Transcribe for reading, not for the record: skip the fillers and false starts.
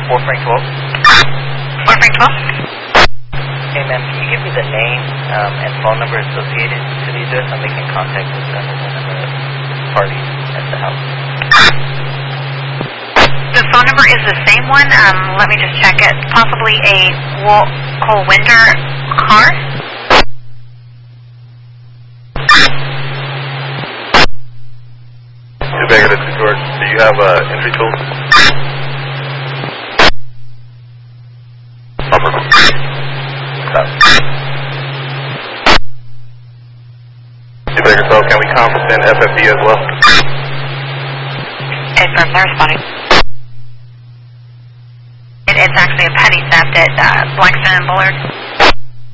4 Frank 12. 4 Frank 12? Hey ma'am, can you give me the name and phone number associated to the address? I'm making contact with one of the parties at the house. The phone number is the same one. Let me just check it. Possibly a Winder car? Baker, this is George. Do you have entry tools? Baker, so can we conference in FFB as well? From their spotting. It's actually a petty theft at Blackstone and Bullard.